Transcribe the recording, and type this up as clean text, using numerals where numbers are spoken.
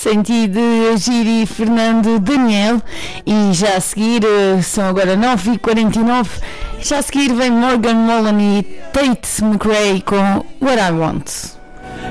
Senti de Giri Fernando Daniel. E já a seguir, são agora 9h49. Já a seguir vem Morgan Wallen e Tate McRae com What I Want.